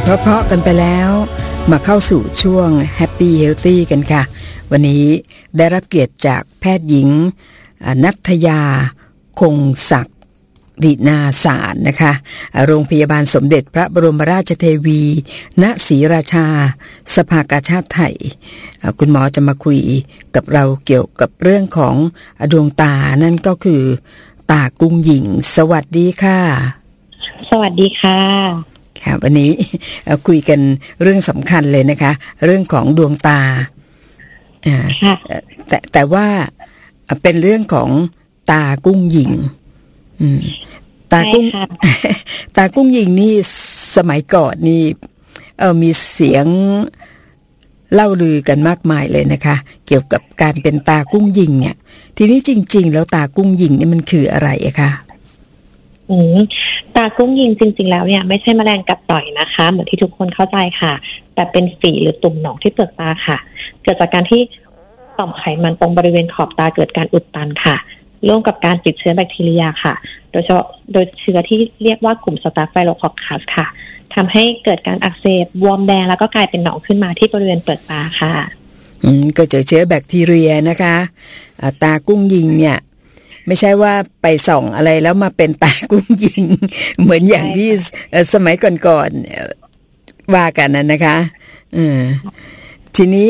เพราะๆกันไปแล้วมาเข้าสู่ช่วง Happy Healthy กันค่ะวันนี้ได้รับเกียรติจากแพทย์หญิงณัฐยาคงศักดิ์ดินาสารนะคะโรงพยาบาลสมเด็จพระบรมราชเทวีณศรีราชาสภากาชาดไทยคุณหมอจะมาคุยกับเราเกี่ยวกับเรื่องของดวงตานั่นก็คือตากุ้งหญิงสวัสดีค่ะสวัสดีค่ะค่ะวันนี้คุยกันเรื่องสำคัญเลยนะคะเรื่องของดวงตาแต่ว่าเป็นเรื่องของตากุ้งหญิงตากุ้งหญิงนี่สมัยก่อนนี่มีเสียงเล่าลือกันมากมายเลยนะคะเกี่ยวกับการเป็นตากุ้งหญิงเนี่ยทีนี้จริงๆแล้วตากุ้งหญิงนี่มันคืออะไรอะคะตากุ้งยิงจริงๆแล้วเนี่ยไม่ใช่แมลงกัดต่อยนะคะเหมือนที่ทุกคนเข้าใจค่ะแต่เป็นฝีหรือตุ่มหนองที่เปลือกตาค่ะเกิดจากการที่ต่อมไขมันตรงบริเวณขอบตาเกิดการอุดตันค่ะร่วมกับการติดเชื้อแบคทีเรียค่ะโดยเฉพาะโดยเชื้อที่เรียกว่ากลุ่มสตาไฟโลคอคคัสค่ะทำให้เกิดการอักเสบบวมแดงแล้วก็กลายเป็นหนองขึ้นมาที่บริเวณเปลือกตาค่ะเกิดจากเชื้อแบคทีเรียนะคะตากุ้งยิงเนี่ยไม่ใช่ว่าไปส่องอะไรแล้วมาเป็นตากุ้งยิงเหมือนอย่างที่สมัยก่อนๆว่ากันนะคะทีนี้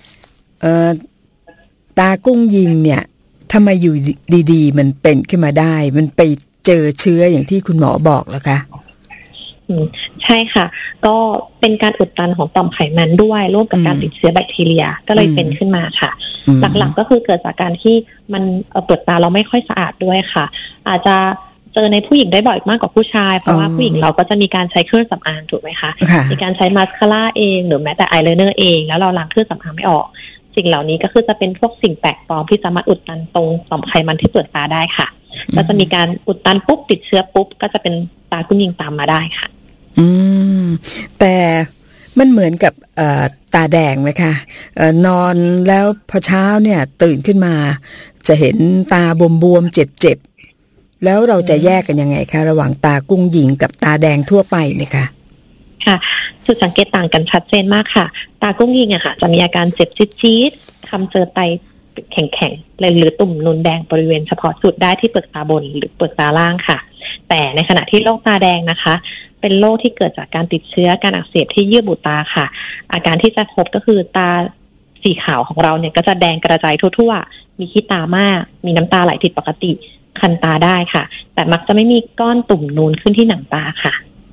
ตากุ้งยิงเนี่ยทำไมอยู่ดีๆมันเป็นขึ้นมาได้มันไปเจอเชื้ออย่างที่คุณหมอบอกแล้วคะใช่ค่ะก็เป็นการอุดตันของต่อมไขมันด้วยร่วมกับการติดเชื้อแบคทีเรียก็เลยเป็นขึ้นมาค่ะหลักๆก็คือเกิดจากการที่มันเปลือกตาเราไม่ค่อยสะอาดด้วยค่ะอาจจะเจอในผู้หญิงได้บ่อยมากกว่าผู้ชายเพราะว่าผู้หญิงเราก็จะมีการใช้เครื่องสำอางถูกไหมคะมีการใช้มาสคาร่าเองหรือแม้แต่อายไลเนอร์เองแล้วเราล้างเครื่องสำอางไม่ออกสิ่งเหล่านี้ก็คือจะเป็นพวกสิ่งแปลกปลอมที่สามารถอุดตันตรงต่อมไขมันที่เปลือกตาได้ค่ะก็จะมีการอุดตันปุ๊บติดเชื้อปุ๊บก็จะเป็นตากุ้งยิงตามมาได้ค่ะแต่มันเหมือนกับตาแดงไหมคะนอนแล้วพอเช้าเนี่ยตื่นขึ้นมาจะเห็นตาบวมๆเจ็บๆแล้วเราจะแยกกันยังไงคะระหว่างตากุ้งหญิงกับตาแดงทั่วไปเนี่ยคะค่ะจุดสังเกตต่างกันชัดเจนมากค่ะตากุ้งยิงอะค่ะจะมีอาการเจ็บจี๊ดๆคำเจอไตแข็งๆหรือตุ่มนูนแดงบริเวณเฉพาะจุดได้ที่เปลือกตาบนหรือเปลือกตาล่างค่ะแต่ในขณะที่โรคตาแดงนะคะเป็นโรคที่เกิดจากการติดเชื้อการอักเสบที่เยื่อบุตาค่ะอาการที่จะพบก็คือตาสีขาวของเราเนี่ยก็จะแดงกระจายทั่วๆมีขี้ตามากมีน้ำตาไหลผิดปกติคันตาได้ค่ะแต่มักจะไม่มีก้อนตุ่มนูนขึ้นที่หนังตาค่ะ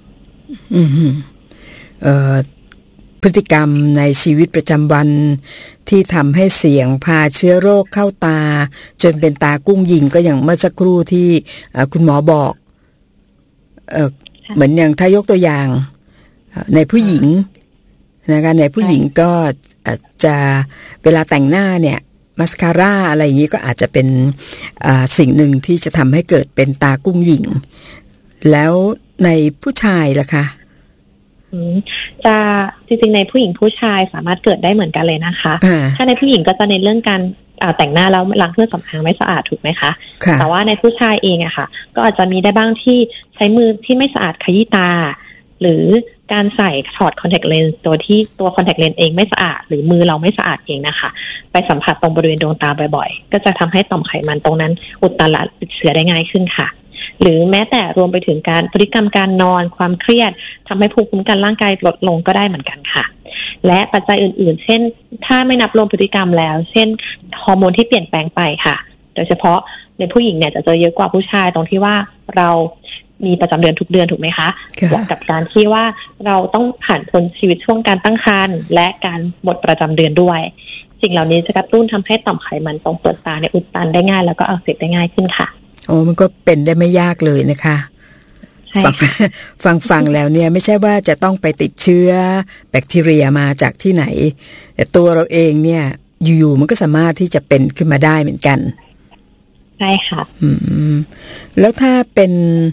พฤติกรรมในชีวิตประจำวันที่ทำให้เสี่ยงพาเชื้อโรคเข้าตาจนเป็นตากุ้งยิงก็อย่างเมื่อสักครู่ที่คุณหมอบอกเหมือนอย่างถ้ายกตัวอย่างในผู้หญิงนะคะในผู้หญิงก็จะเวลาแต่งหน้าเนี่ยมาสคาร่าอะไรอย่างนี้ก็อาจจะเป็นสิ่งหนึ่งที่จะทำให้เกิดเป็นตากุ้งหญิงแล้วในผู้ชายล่ะคะจะจริงๆในผู้หญิงผู้ชายสามารถเกิดได้เหมือนกันเลยนะคะถ้าในผู้หญิงก็จะในเรื่องการแต่งหน้าแล้วล้างเครื่องสำอางไม่สะอาดถูกไหมคะแต่ว่าในผู้ชายเองอะค่ะก็อาจจะมีได้บ้างที่ใช้มือที่ไม่สะอาดขยี้ตาหรือการใส่ถอดคอนแทคเลนส์ตัวที่ตัวคอนแทคเลนส์เองไม่สะอาดหรือมือเราไม่สะอาดเองนะคะไปสัมผัสตรงบริเวณดวงตาบ่อยๆก็จะทำให้ต่อมไขมันตรงนั้นอุดตันและติดเชื้อได้ง่ายขึ้นค่ะหรือแม้แต่รวมไปถึงการพฤติกรรมการนอนความเครียดทำให้ภูมิคุ้มกันร่างกายลดลงก็ได้เหมือนกันค่ะและปัจจัยอื่นๆเช่นถ้าไม่นับรวมพฤติกรรมแล้วเช่นฮอร์โมนที่เปลี่ยนแปลงไปค่ะโดยเฉพาะในผู้หญิงเนี่ยจะเจอเยอะกว่าผู้ชายตรงที่ว่าเรามีประจำเดือนทุกเดือนถูกไหมคะบวกกับการที่ว่าเราต้องผ่านพ้นชีวิตช่วงการตั้งครรภ์และการหมดประจำเดือนด้วยสิ่งเหล่านี้จะกระตุ้นทำให้ต่อมไขมันตรงเปลือกตาเนี่ยอุดตันได้ง่ายแล้วก็อักเสบได้ง่ายขึ้นค่ะโอ้มันก็เป็นได้ไม่ยากเลยนะคะฟังแล้วเนี่ยไม่ใช่ว่าจะต้องไปติดเชื้อแบคทีเรียมาจากที่ไหนแต่ตัวเราเองเนี่ยอยู่ๆมันก็สามารถที่จะเป็นขึ้นมาได้เหมือนกันใช่ค่ะแล้วถ้าเป็น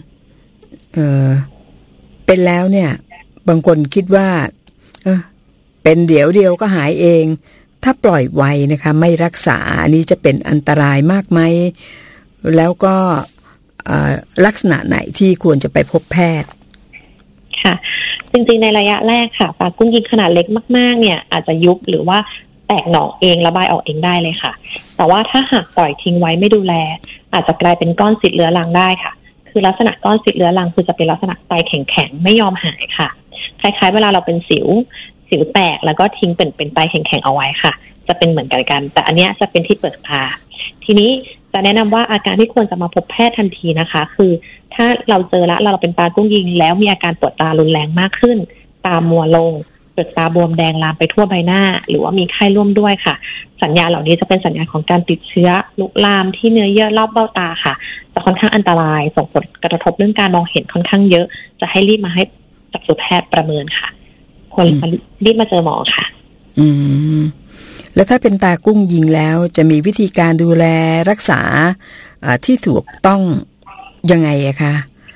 แล้วเนี่ยบางคนคิดว่าเป็นเดี๋ยวเดียวก็หายเองถ้าปล่อยไว้นะคะไม่รักษาอันนี้จะเป็นอันตรายมากไหมแล้วก็ลักษณะไหนที่ควรจะไปพบแพทย์ค่ะจริงๆในระยะแรกค่ะตากุ้งยิงขนาดเล็กมากๆเนี่ยอาจจะยุบหรือว่าแตกหนองเองระบายออกเองได้เลยค่ะแต่ว่าถ้าหากปล่อยทิ้งไว้ไม่ดูแลอาจจะกลายเป็นก้อนซิดเรื้อรังได้ค่ะคือลักษณะก้อนซิดเรื้อรังคือจะเป็นลักษณะไตแข็งๆไม่ยอมหายค่ะคล้ายๆเวลาเราเป็นสิวแตกแล้วก็ทิ้งเป็นไตแข็งๆเอาไว้ค่ะจะเป็นเหมือนกันแต่อันเนี้ยจะเป็นที่เปิดตาทีนี้จะแนะนำว่าอาการที่ควรจะมาพบแพทย์ทันทีนะคะคือถ้าเราเจอแล้วเราเป็นตากุ้งยิงแล้วมีอาการปวดตารุนแรงมากขึ้นตามัวลงเปลือกตาบวมแดงลามไปทั่วใบหน้าหรือว่ามีไข้ร่วมด้วยค่ะสัญญาณเหล่านี้จะเป็นสัญญาณของการติดเชื้อลุกลามที่เนื้อเยื่อรอบเบ้าตาค่ะจะค่อนข้างอันตรายส่งผลกระทบเรื่องการมองเห็นค่อนข้างเยอะจะให้รีบมาให้จักษุแพทย์ประเมินค่ะควรรีบมาเจอหมอค่ะแล้วถ้าเป็นตากุ้งยิงแล้วจะมีวิธีการดูแลรักษาที่ถูกต้องยังไงอะคะ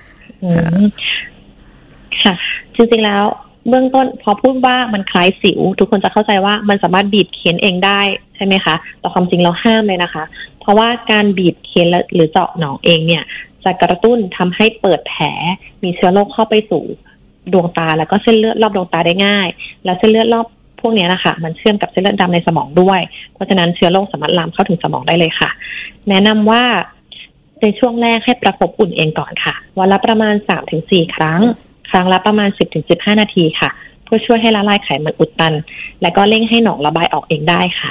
ค่ะจริงๆแล้วเบื้องต้นพอพูดว่ามันคล้ายสิวทุกคนจะเข้าใจว่ามันสามารถบีบเค้นเองได้ใช่ไหมคะแต่ความจริงเราห้ามเลยนะคะเพราะว่าการบีบเค้นหรือเจาะหนองเองเนี่ยจะกระตุ้นทำให้เปิดแผลมีเชื้อโรคเข้าไปสู่ดวงตาแล้วก็เส้นเลือดรอบดวงตาได้ง่ายแล้วเส้นเลือดรอบพวกนี้นะคะมันเชื่อมกับเส้นเลือดดำในสมองด้วยเพราะฉะนั้นเชื้อโรคสามารถลามเข้าถึงสมองได้เลยค่ะแนะนำว่าในช่วงแรกให้ประคบอุ่นเองก่อนค่ะวันละประมาณ 3-4 ครั้งละประมาณ 10-15 นาทีค่ะเพื่อช่วยให้ละลายไขมันอุดตันและก็เร่งให้หนองระบายออกเองได้ค่ะ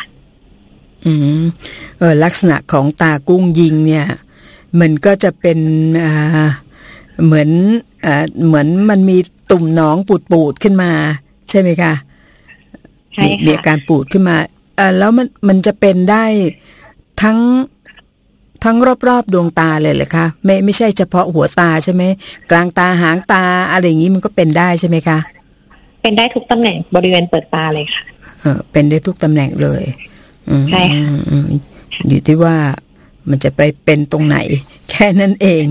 ลักษณะของตากุ้งยิงเนี่ยมันก็จะเป็นเหมือนมันมีตุ่มหนองปูดขึ้นมาใช่ไหมคะใช่ค่ะมีอาการปูดขึ้นมาแล้วมันจะเป็นได้ทั้งรอบๆดวงตาเลยเหรอคะไม่ใช่เฉพาะหัวตาใช่ไหมกลางตาหางตาอะไรอย่างนี้มันก็เป็นได้ใช่ไหมคะเป็นได้ทุกตำแหน่งบริเวณเปิดตาเลยค่ะเป็นได้ทุกตำแหน่งเลยใช่ค่ะอยู่ที่ว่ามันจะไปเป็นตรงไหนแค่นั้นเอง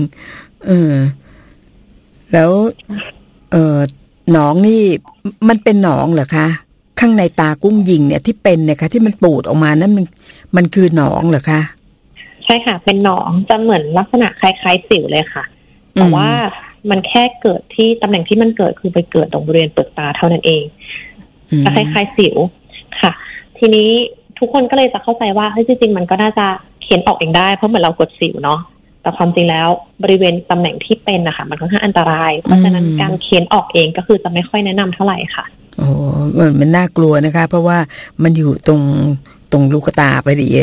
แล้วหนองนี่มันเป็นหนองเหรอคะข้างในตากุ้งยิงเนี่ยที่เป็นเนี่ยค่ะที่มันปูดออกมานั้นมันคือหนองเหรอคะใช่ค่ะเป็นหนองจะเหมือนลักษณะคล้ายๆสิวเลยค่ะแต่ว่ามันแค่เกิดที่ตำแหน่งที่มันเกิดคือไปเกิดตรงบริเวณเปลือกตาเท่านั้นเองคล้ายๆสิวค่ะทีนี้ทุกคนก็เลยจะเข้าใจว่าเฮ้ยจริงๆมันก็น่าจะเค้นออกเองได้เพราะเหมือนเรากดสิวเนาะแต่ความจริงแล้วบริเวณตำแหน่งที่เป็นนะคะมันค่อนข้างอันตรายเพราะฉะนั้นการเค้นออกเองก็คือจะไม่ค่อยแนะนำเท่าไหร่ค่ะโอ้มันน่ากลัวนะคะเพราะว่ามันอยู่ตรงลูกตาไปดี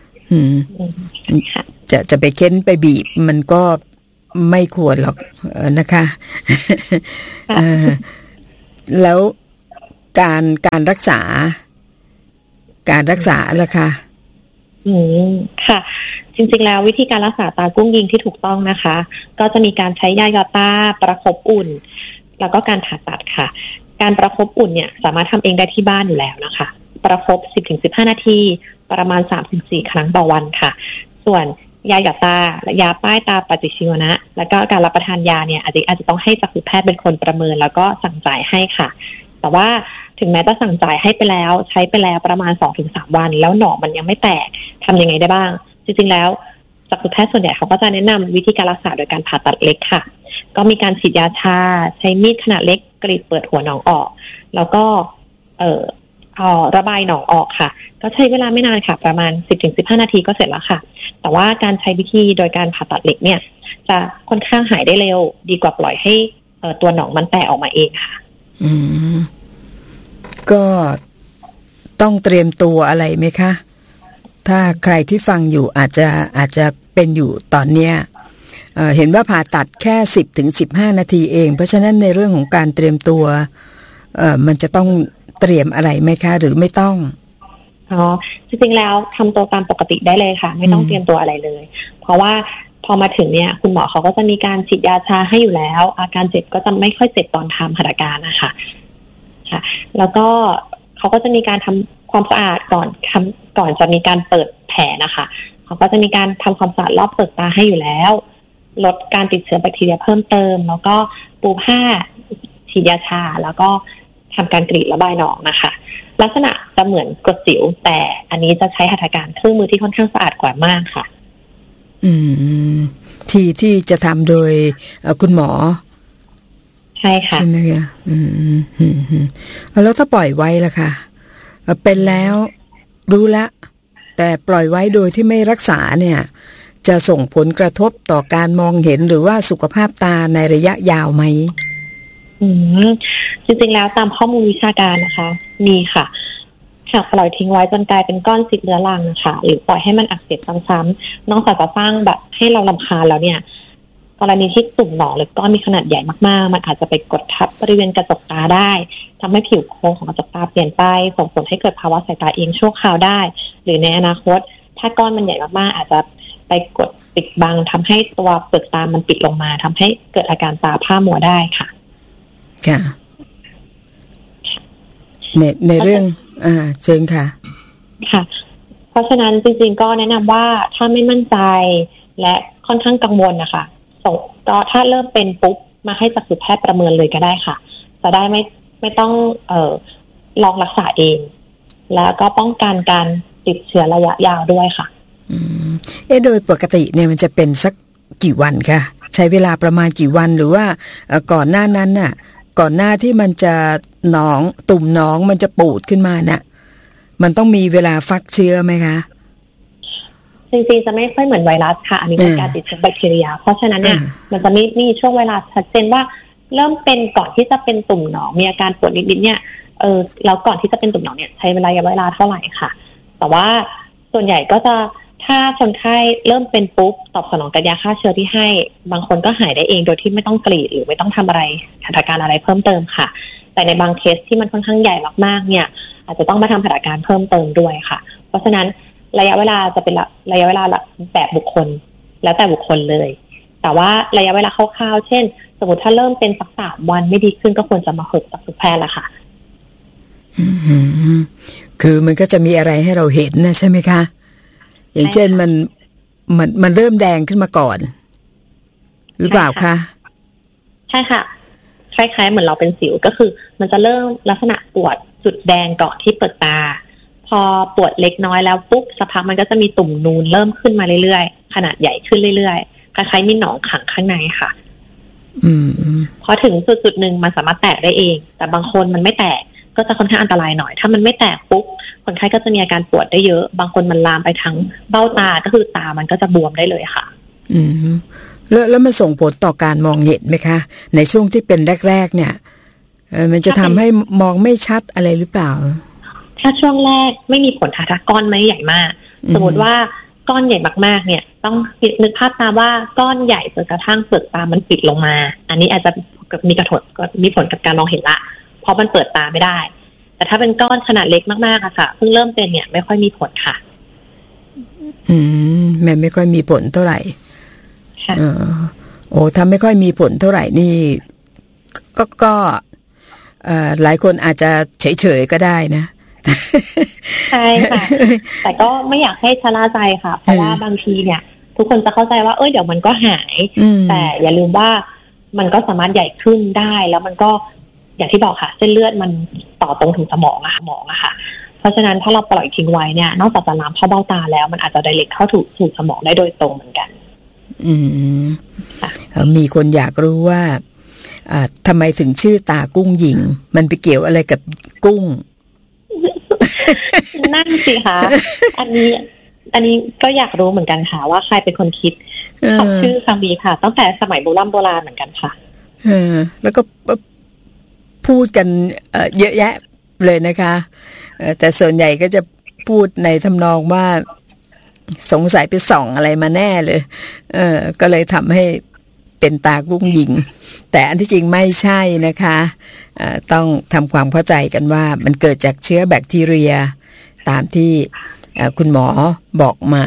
จะไปเค้นไปบีบมันก็ไม่ควรหรอกนะคะแล้วการรักษาล่ะคะค่ะจริงๆแล้ววิธีการรักษาตากุ้งยิงที่ถูกต้องนะคะก็จะมีการใช้ยาหยอดตาประคบอุ่นแล้วก็การผ่าตัดค่ะการประคบอุ่นเนี่ยสามารถทำเองได้ที่บ้านอยู่แล้วนะคะประคบ 10-15 นาทีประมาณ 3-4 ครั้งต่อวันค่ะส่วนยาหยอดตาและยาป้ายตาปฏิชีวนะแล้วก็การรับประทานยาเนี่ยอาจจะต้องให้จักษุแพทย์เป็นคนประเมินแล้วก็สั่งจ่ายให้ค่ะแต่ว่าถึงแม้จะสั่งจ่ายให้ไปแล้วใช้ไปแล้วประมาณ 2-3 วันแล้วหนองมันยังไม่แตกทำยังไงได้บ้างจริงๆแล้วจักษุแพทย์ส่วนใหญ่เขาก็จะแนะนำวิธีการรักษาโดยการผ่าตัดเล็กค่ะก็มีการฉีดยาชาใช้มีดขนาดเล็กกรีดเปิดหัวหนองออกแล้วก็ระบายหนองออกค่ะก็ใช้เวลาไม่นานค่ะประมาณ 10-15 นาทีก็เสร็จแล้วค่ะแต่ว่าการใช้วิธีโดยการผ่าตัดเหล็กเนี่ยจะค่อนข้างหายได้เร็วดีกว่าปล่อยให้ตัวหนองมันแตกออกมาเองค่ะก็ต้องเตรียมตัวอะไรไหมคะถ้าใครที่ฟังอยู่อาจจะเป็นอยู่ตอนเนี้ยเห็นว่าผ่าตัดแค่ 10-15 นาทีเองเพราะฉะนั้นในเรื่องของการเตรียมตัวมันจะต้องเตรียมอะไรไหมคะหรือไม่ต้องจริงๆแล้วทำตัวตามปกติได้เลยค่ะไม่ต้องเตรียมตัวอะไรเลยเพราะว่าพอมาถึงเนี่ยคุณหมอเขาก็จะมีการฉีดยาชาให้อยู่แล้วอาการเจ็บก็จะไม่ค่อยเจ็บตอนทำหัตถการนะคะค่ะแล้วก็เขาก็จะมีการทำความสะอาดก่อนจะมีการเปิดแผลนะคะเขาก็จะมีการทำความสะอาดรอบเปลือกตาให้อยู่แล้วลดการติดเชื้อแบคทีเรียเพิ่มเติมแล้วก็ปูผ้าฉีดยาชาแล้วก็ทำการกรีดระบายหนองนะคะลักษณะจะเหมือนกดสิวแต่อันนี้จะใช้หัตถการเครื่องมือที่ค่อนข้างสะอาดกว่ามากค่ะที่จะทำโดยคุณหมอใช่ค่ะใช่ไหมคะแล้วถ้าปล่อยไว้ล่ะค่ะเป็นแล้วรู้ละแต่ปล่อยไว้โดยที่ไม่รักษาเนี่ยจะส่งผลกระทบต่อการมองเห็นหรือว่าสุขภาพตาในระยะยาวไหมจริงๆแล้วตามข้อมูลวิชาการนะคะมีค่ะหากปล่อยทิ้งไว้จนกลายเป็นก้อนซิดเรื้อรังนะคะหรือปล่อยให้มันอักเสบซ้ำๆนอกจากจะสร้างแบบให้เรารำคาญแล้วเนี่ยกรณีที่ตุ่มหนองหรือก้อนมีขนาดใหญ่มากๆมันอาจจะไปกดทับบริเวณกระจกตาได้ทำให้ผิวโครงของกระจกตาเปลี่ยนไปส่งผลให้เกิดภาวะสายตาเอียงชั่วคราวได้หรือในอนาคตถ้าก้อนมันใหญ่มากๆอาจจะไปกดปิดบังทำให้ตัวเปลือกตามันปิดลงมาทำให้เกิดอาการตาพร่ามัวได้ค่ะค่ะในเรื่องเชิญค่ะค่ะเพราะฉะนั้นจริงๆก็แนะนำว่าถ้าไม่มั่นใจและค่อนข้างกังวลนะคะก็ถ้าเริ่มเป็นปุ๊บมาให้จักษุแพทย์ประเมินเลยก็ได้ค่ะจะได้ไม่ต้องลองรักษาเองแล้วก็ป้องกันการติดเชื้อระยะยาวด้วยค่ะโดยปกติเนี่ยมันจะเป็นสักกี่วันคะใช้เวลาประมาณกี่วันหรือว่าก่อนหน้านั้นน่ะก่อนหน้าที่มันจะตุ่มหนองมันจะปูดขึ้นมาน่ะมันต้องมีเวลาฟักเชื้อไหมคะจริงๆจะไม่ค่อยเหมือนไวรัสค่ะอันนี้เป็นการติดเชื้อแบคทีเรียเพราะฉะนั้นเนี่ยมันจะไม่มีช่วงเวลาชัดเจนว่าเริ่มเป็นก่อนที่จะเป็นตุ่มหนองมีอาการปวดนิดๆเนี่ยแล้วก่อนที่จะเป็นตุ่มหนองเนี่ยใช้เวลาเท่าไหร่ค่ะแต่ว่าส่วนใหญ่ก็จะถ้าคนไข้เริ่มเป็นปุ๊บตอบสนองกับยาฆ่าเชื้อที่ให้บางคนก็หายได้เองโดยที่ไม่ต้องกรีดหรือไม่ต้องทำอะไรหัตถการอะไรเพิ่มเติมค่ะแต่ในบางเคสที่มันค่อนข้างใหญ่มากๆเนี่ยอาจจะต้องมาทำหัตถการเพิ่มเติมด้วยค่ะเพราะฉะนั้นระยะเวลาจะเป็นระยะเวลาแบบบุคคลแล้วแต่บุคคลเลยแต่ว่าระยะเวลาคร่าวๆเช่นสมมติถ้าเริ่มเป็นสัก3 วันไม่ดีขึ้นก็ควรจะมาพบจักษุแพทย์ละค่ะคือมันก็จะมีอะไรให้เราเห็นนะใช่ไหมคะอย่างเช่นมันเริ่มแดงขึ้นมาก่อนหรือเปล่าคะใช่ค่ะคล้ายๆเหมือนเราเป็นสิวก็คือมันจะเริ่มลักษณะปวดจุดแดงก่อนที่เปิดตาพอปวดเล็กน้อยแล้วปุ๊บสักพักมันก็จะมีตุ่มนูนเริ่มขึ้นมาเรื่อยๆขนาดใหญ่ขึ้นเรื่อยๆคล้ายๆมีหนองขังข้างในค่ะพอถึงจุดๆนึงมันสามารถแตกได้เองแต่บางคนมันไม่แตกก็จะค่อนข้างอันตรายหน่อยถ้ามันไม่แตกปุ๊บคนไข้ก็จะมีอาการปวดได้เยอะบางคนมันลามไปทั้งเบ้าตาก็คือตามันก็จะบวมได้เลยค่ะแล้วมันส่งผลต่อการมองเห็นไหมคะในช่วงที่เป็นแรกๆเนี่ยมันจะทำให้มองไม่ชัดอะไรหรือเปล่าถ้าช่วงแรกไม่มีผลถ้าก้อนไม่ใหญ่มากสมมติว่าก้อนใหญ่มากๆเนี่ยต้องนึกภาพตามว่าก้อนใหญ่จนกระทั่งเปลือกตามันปิดลงมาอันนี้อาจจะมีผลกับการมองเห็นละเพราะมันเปิดตาไม่ได้แต่ถ้าเป็นก้อนขนาดเล็กมากๆอะค่ะเพิ่งเริ่มเป็นเนี่ยไม่ค่อยมีผลค่ะมันไม่ค่อยมีผลเท่าไหร่ค่ะถ้าไม่ค่อยมีผลเท่าไหร่นี่ก็หลายคนอาจจะเฉยๆก็ได้นะใช่ค่ะแต่ก็ไม่อยากให้ชะล่าใจค่ะเพราะว่าบางทีเนี่ยทุกคนจะเข้าใจว่าเดี๋ยวมันก็หายแต่อย่าลืมว่ามันก็สามารถใหญ่ขึ้นได้แล้วมันก็อย่างที่บอกค่ะเส้นเลือดมันต่อตรงถึงสมองอะค่ะเพราะฉะนั้นถ้าเราปล่อยทิ้งไว้เนี่ยนอกจากจะลามเข้าเบ้าตาแล้วมันอาจจะไดเรกเข้าสู่สมองได้โดยตรงเหมือนกันมีคนอยากรู้ว่าทำไมถึงชื่อตากุ้งหญิงมันไปเกี่ยวอะไรกับกุ้งนั่นสิคะอันนี้ก็อยากรู้เหมือนกันค่ะว่าใครเป็นคนคิดชื่อคำนี้ค่ะตั้งแต่สมัยโบราณเหมือนกันค่ะแล้วก็พูดกันเยอะแยะเลยนะคะแต่ส่วนใหญ่ก็จะพูดในทำนองว่าสงสัยไปส่องอะไรมาแน่เลยก็เลยทำให้เป็นตากุ้งหญิงแต่อันที่จริงไม่ใช่นะคะต้องทำความเข้าใจกันว่ามันเกิดจากเชื้อแบคทีเรียตามที่คุณหมอบอกมา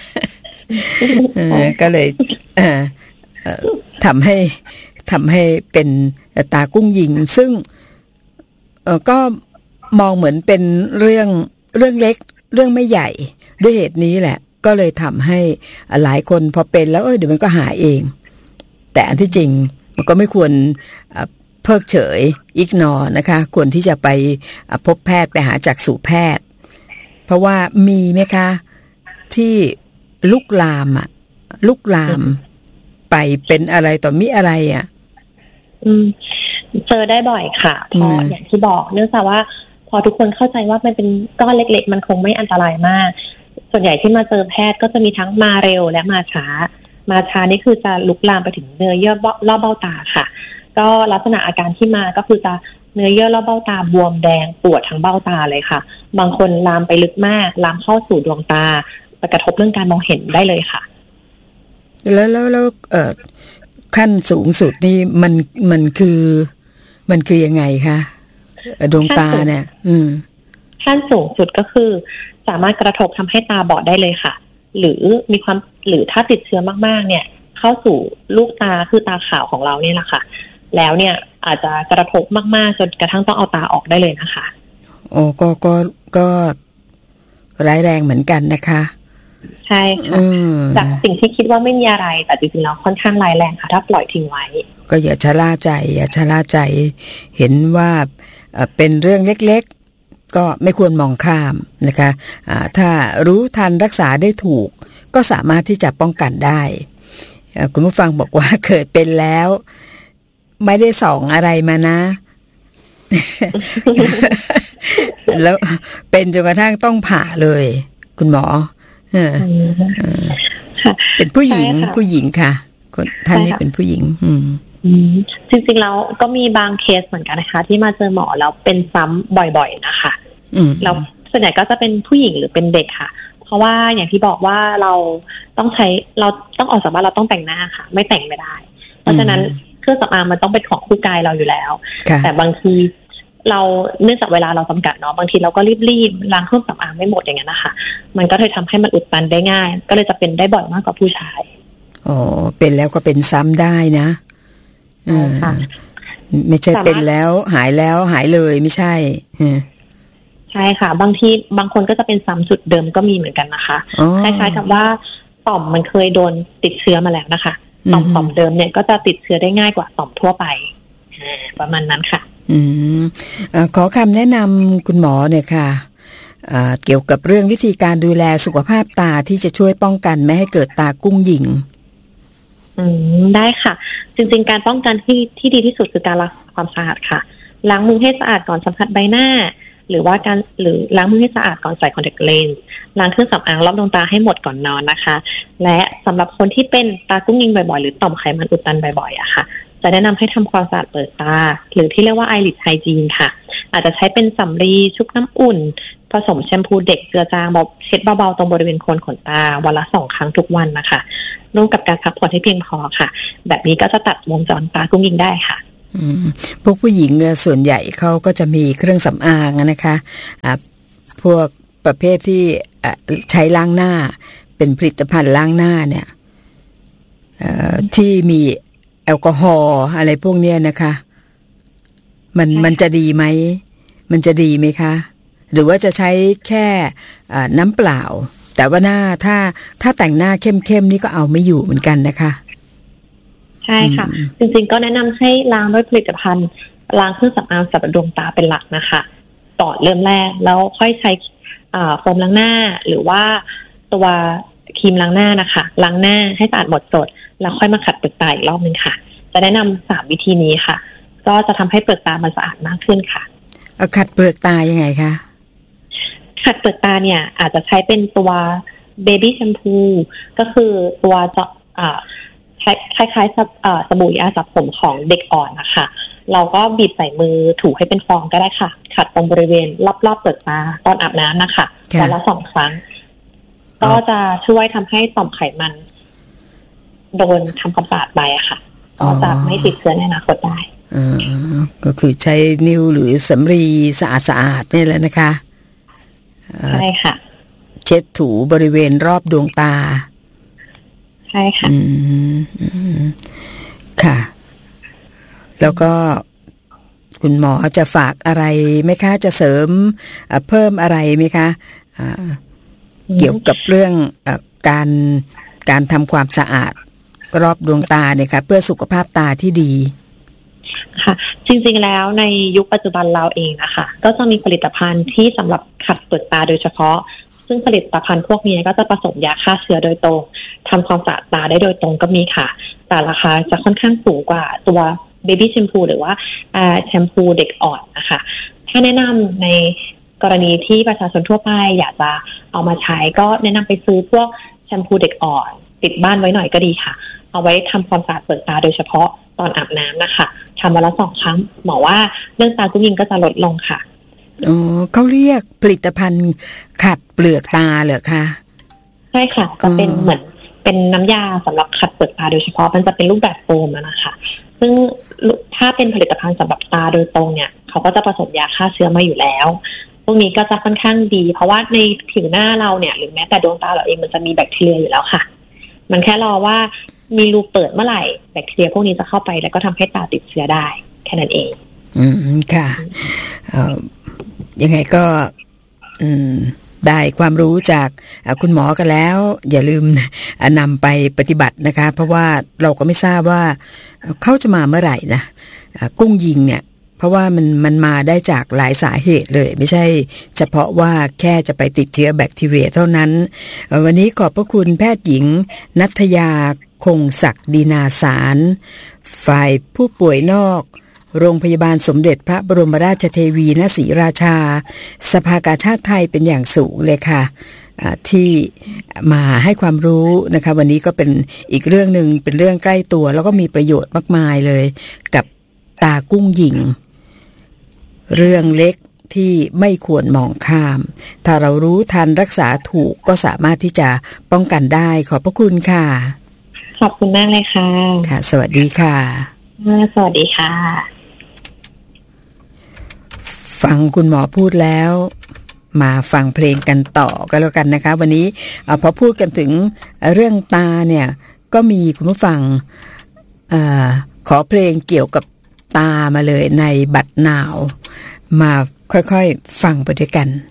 ก็เลยทำให้เป็นตากุ้งหญิงซึ่งก็มองเหมือนเป็นเรื่องเล็กเรื่องไม่ใหญ่ด้วยเหตุนี้แหละก็เลยทำให้หลายคนพอเป็นแล้วเดี๋ยวมันก็หายเองแต่อันที่จริงมันก็ไม่ควรเพิกเฉยอิกนอร์นะคะควรที่จะไปพบแพทย์ไปหาจักษุแพทย์เพราะว่ามีไหมคะที่ลุกลามไปเป็นอะไรต่อมิอะไรเจอได้บ่อยค่ะเพราะอย่างที่บอกเนื่องจากว่าพอทุกคนเข้าใจว่ามันเป็นก้อนเล็กๆมันคงไม่อันตรายมากส่วนใหญ่ที่มาเจอแพทย์ก็จะมีทั้งมาเร็วและมาช้านี่คือจะลุกลามไปถึงเนื้อเยื่อรอบเบ้าตาค่ะก็ลักษณะอาการที่มาก็คือจะเนื้อเยื่อรอบเบ้าตาบวมแดงปวดทั้งเบ้าตาเลยค่ะบางคนลามไปลึกมากลามเข้าสู่ดวงตาไปกระทบเรื่องการมองเห็นได้เลยค่ะแล้วขั้นสูงสุดนี่มันคือยังไงคะดวงตาเนี่ยขั้นสูงสุดก็คือสามารถกระทบทำให้ตาบอดได้เลยค่ะหรือถ้าติดเชื้อมากๆเนี่ยเข้าสู่ลูกตาคือตาขาวของเราเนี่ยแหละค่ะแล้วเนี่ยอาจจะกระทบมากๆจนกระทั่งต้องเอาตาออกได้เลยนะคะโอ้ก็ร้ายแรงเหมือนกันนะคะใช่ค่ะจากสิ่งที่คิดว่าไม่มีอะไรแต่จริงๆแล้วค่อนข้างร้ายแรงค่ะถ้าปล่อยทิ้งไว้ก็อย่าชะล่าใจเห็นว่าเป็นเรื่องเล็กๆก็ไม่ควรมองข้ามนะคะถ้ารู้ทันรักษาได้ถูกก็สามารถที่จะป้องกันได้คุณผู้ฟังบอกว่าเคยเป็นแล้วไม่ได้ส่องอะไรมานะ แล้วเป็นจนกระทั่งต้องผ่าเลยคุณหมอเป็นผู้หญิงค่ะท่านนี้เป็นผู้หญิงจริงๆแล้วก็มีบางเคสเหมือนกันนะคะที่มาเจอหมอแล้วเป็นซ้ำบ่อยๆนะคะแล้วส่วนใหญ่ก็จะเป็นผู้หญิงหรือเป็นเด็กค่ะเพราะว่าอย่างที่บอกว่าเราต้องออกจากบ้านเราต้องแต่งหน้าค่ะไม่แต่งไม่ได้เพราะฉะนั้นเครื่องสำอางมันต้องเป็นของคู่กายเราอยู่แล้วแต่บางทีเราเนื่องจากเวลาเราจำกัดเนาะบางทีเราก็รีบล้างเครื่องสำอางไม่หมดอย่างนั้นนะคะมันก็เลยทำให้มันอุดตันได้ง่ายก็เลยจะเป็นได้บ่อยมากกว่าผู้ชายอ๋อเป็นแล้วก็เป็นซ้ำได้นะไม่ใช่เป็นแล้วหายเลยไม่ใช่ใช่ค่ะบางคนก็จะเป็นซ้ำจุดเดิมก็มีเหมือนกันนะคะคล้ายๆกับว่าต่อมมันเคยโดนติดเชื้อมาแล้วนะคะต่อมเดิมเนี่ยก็จะติดเชื้อได้ง่ายกว่าต่อมทั่วไปประมาณนั้นค่ะขอคำแนะนำคุณหมอเนี่ยค่ะเกี่ยวกับเรื่องวิธีการดูแลสุขภาพตาที่จะช่วยป้องกันไม่ให้เกิดตากุ้งหยิงได้ค่ะจริงๆการป้องกันที่ดีที่สุดคือการล้างความสะอาดค่ะล้างมือให้สะอาดก่อนสัมผัสใบหน้าหรือล้างมือให้สะอาดก่อนใส่คอนแทคเลนส์ล้างเครื่องสำอางรอบดวงตาให้หมดก่อนนอนนะคะและสำหรับคนที่เป็นตากุ้งยิงบ่อยๆหรือต่อมไขมันอุดตันบ่อยๆอะค่ะจะแนะนำให้ทำความสะอาดเปิดตาหรือที่เรียกว่า eyelid hygiene ค่ะอาจจะใช้เป็นสำลีชุบน้ำอุ่นผสมแชมพูเด็กเจือจางเช็ดเบาๆตรงบริเวณโคนขนตาวันละ2 ครั้งทุกวันนะคะร่วมกับการพักผ่อนให้เพียงพอค่ะแบบนี้ก็จะตัดวงจรตากุ้งยิงได้ค่ะพวกผู้หญิงเนี่ยส่วนใหญ่เขาก็จะมีเครื่องสำอางนะคะพวกประเภทที่ใช้ล้างหน้าเป็นผลิตภัณฑ์ล้างหน้าเนี่ยที่มีแอลกอฮอล์อะไรพวกเนี้ยนะคะมันจะดีไหมมันจะดีไหมคะหรือว่าจะใช้แค่น้ำเปล่าแต่ว่าหน้าถ้าแต่งหน้าเข้มๆนี่ก็เอาไม่อยู่เหมือนกันนะคะใช่ค่ะจริงๆก็แนะนำให้ล้างด้วยผลิตภัณฑ์ล้างเครื่องสำอางสำหรับดวงตาเป็นหลักนะคะก่อนเริ่มแรกแล้วค่อยใช้โฟมล้างหน้าหรือว่าตัวครีมล้างหน้านะคะล้างหน้าให้สะอาดหมดจดแล้วค่อยมาขัดเปลือกตาอีกรอบนึงค่ะจะแนะนำ3 วิธีนี้ค่ะก็จะทำให้เปลือกตามันสะอาดมากขึ้นค่ะขัดเปลือกตายังไงคะขัดเปลือกตาเนี่ยอาจจะใช้เป็นตัวเบบี้แชมพูก็คือตัวคล้ายๆสบู่ยาสระผมของเด็กอ่อนนะคะเราก็บีบใส่มือถูให้เป็นฟองก็ได้ค่ะขัดตรงบริเวณรอบๆเปลือกตาตอนอาบน้ำนะคะวันละ2 ครั้งก็จะช่วยทำให้ต่อมไขมันโดนทำความสะอาดไปอะค่ะก็จะไม่ติดเชื้อในอนาคตได้ก็คือใช้นิ้วหรือสำลีสะอาดๆนี่แหละนะคะใช่ค่ะเช็ดถูบริเวณรอบดวงตาใช่ค่ะค่ะแล้วก็คุณหมอจะฝากอะไรไหมคะจะเสริมเพิ่มอะไรไหมคะเกี่ยวกับเรื่องการทำความสะอาดรอบดวงตาเนี่ยค่ะเพื่อสุขภาพตาที่ดีค่ะจริงๆแล้วในยุคปัจจุบันเราเองนะคะก็จะมีผลิตภัณฑ์ที่สำหรับขัดเปลือกตาโดยเฉพาะซึ่งผลิตภัณฑ์พวกนี้ก็จะผสมยาฆ่าเชื้อโดยตรงทำความสะอาดตาได้โดยตรงก็มีค่ะแต่ราคาจะค่อนข้างสูงกว่าตัวเบบี้แชมพูหรือว่าแชมพูเด็กอ่อนนะคะถ้าแนะนำในกรณีที่ประชาชนทั่วไปอยากจะเอามาใช้ก็แนะนำไปซื้อพวกแชมพูเด็กอ่อนติดบ้านไว้หน่อยก็ดีค่ะเอาไว้ทำความสะอาดเปลือกตาโดยเฉพาะตอนอาบน้ำนะคะทำวันละ2 ครั้งหมอว่าเรื่องตากุ้งยิงก็จะลดลงค่ะอ๋อเขาเรียกผลิตภัณฑ์ขัดเปลือกตาเหรอคะใช่ค่ะจะเป็นเหมือนเป็นน้ำยาสำหรับขัดเปลือกตาโดยเฉพาะมันจะเป็นรูปแบบโฟมนะคะซึ่งถ้าเป็นผลิตภัณฑ์สำหรับตาโดยตรงเนี่ยเขาก็จะผสมยาฆ่าเชื้อมาอยู่แล้วพวกนี้ก็จะค่อนข้างดีเพราะว่าในผิวหน้าเราเนี่ยหรือแม้แต่ดวงตาเราเองมันจะมีแบคทีเรียอยู่แล้วค่ะมันแค่รอว่ามีรูเปิดเมื่อไหร่แบคทีเรียพวกนี้จะเข้าไปแล้วก็ทำให้ตาติดเชื้อได้แค่นั้นเองค่ะยังไงก็ได้ความรู้จากคุณหมอกันแล้วอย่าลืมนำไปปฏิบัตินะคะเพราะว่าเราก็ไม่ทราบว่าเขาจะมาเมื่อไหร่นะกุ้งยิงเนี่ยเพราะว่ามันมาได้จากหลายสาเหตุเลยไม่ใช่เฉพาะว่าแค่จะไปติดเชื้อแบคทีเรียเท่านั้นวันนี้ขอบพระคุณแพทย์หญิงณัฐยาคงศักดินาสารฝ่ายผู้ป่วยนอกโรงพยาบาลสมเด็จพระบรมราชเทวีณศรีราชาสภากาชาติไทยเป็นอย่างสูงเลยค่ะที่มาให้ความรู้นะคะวันนี้ก็เป็นอีกเรื่องหนึ่งเป็นเรื่องใกล้ตัวแล้วก็มีประโยชน์มากมายเลยกับตากุ้งยิงเรื่องเล็กที่ไม่ควรมองข้ามถ้าเรารู้ทันรักษาถูกก็สามารถที่จะป้องกันได้ขอบพระคุณค่ะขอบคุณมากเลยค่ะค่ะสวัสดีค่ะสวัสดีค่ะฟังคุณหมอพูดแล้วมาฟังเพลงกันต่อก็แล้วกันนะคะวันนี้พอพูดกันถึงเรื่องตาเนี่ยก็มีคุณผู้ฟังขอเพลงเกี่ยวกับตามาเลยในบัดนาวมาค่อยๆฟังไปด้วยกัน